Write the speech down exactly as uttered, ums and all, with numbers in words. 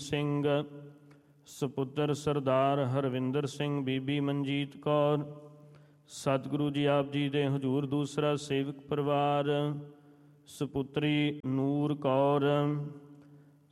ਸਿੰਘ, ਸਪੁੱਤਰ ਸਰਦਾਰ ਹਰਵਿੰਦਰ ਸਿੰਘ, ਬੀਬੀ ਮਨਜੀਤ ਕੌਰ। ਸਤਿਗੁਰੂ ਜੀ ਆਪ ਜੀ ਦੇ ਹਜ਼ੂਰ ਦੂਸਰਾ ਸੇਵਕ ਪਰਿਵਾਰ, ਸਪੁੱਤਰੀ ਨੂਰ ਕੌਰ,